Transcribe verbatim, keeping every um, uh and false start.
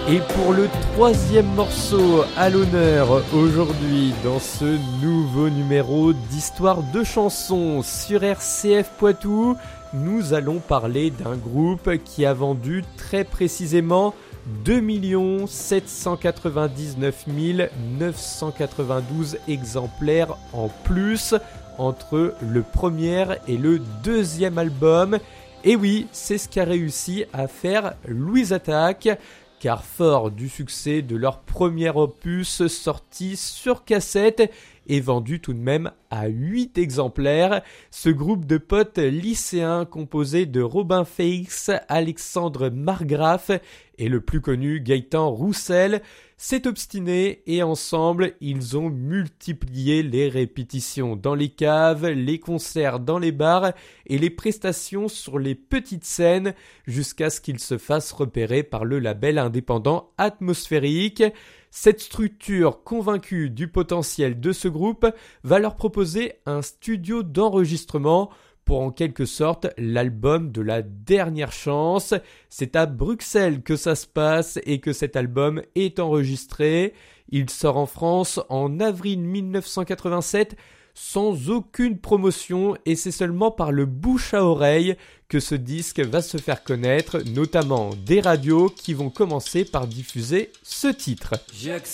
Et pour le troisième morceau à l'honneur aujourd'hui dans ce nouveau numéro d'Histoire de chansons sur R C F Poitou, nous allons parler d'un groupe qui a vendu très précisément deux millions sept cent quatre-vingt-dix-neuf mille neuf cent quatre-vingt-douze exemplaires en plus entre le premier et le deuxième album. Et oui, c'est ce qu'a réussi à faire Louise Attaque, car fort du succès de leur premier opus sorti sur cassette et vendu tout de même à huit exemplaires, ce groupe de potes lycéens composé de Robin Feix, Alexandre Margraf et le plus connu Gaëtan Roussel s'est obstiné et ensemble ils ont multiplié les répétitions dans les caves, les concerts dans les bars et les prestations sur les petites scènes jusqu'à ce qu'ils se fassent repérer par le label indépendant Atmosphérique. Cette structure, convaincue du potentiel de ce groupe, va leur proposer un studio d'enregistrement pour en quelque sorte l'album de la dernière chance. C'est à Bruxelles que ça se passe et que cet album est enregistré. Il sort en France en avril mille neuf cent quatre-vingt-sept sans aucune promotion et c'est seulement par le bouche à oreille que ce disque va se faire connaître, notamment des radios qui vont commencer par diffuser ce titre.